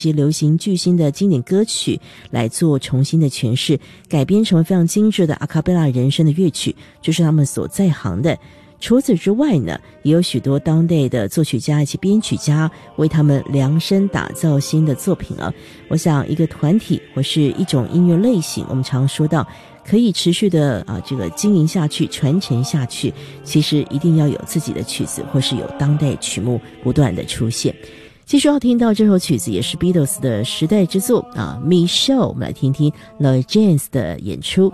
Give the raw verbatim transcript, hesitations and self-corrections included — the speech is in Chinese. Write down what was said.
些流行巨星的经典歌曲来做重新的诠释，改编成为非常精致的阿卡贝拉人声的乐曲，这是他们所在行的。除此之外呢，也有许多当代的作曲家以及编曲家为他们量身打造新的作品啊。我想一个团体或是一种音乐类型，我们常说到可以持续的啊这个经营下去传承下去，其实一定要有自己的曲子或是有当代曲目不断的出现。继续要听到这首曲子也是 Beatles 的时代之作啊 Michelle， 我们来听听 The Janes 的演出。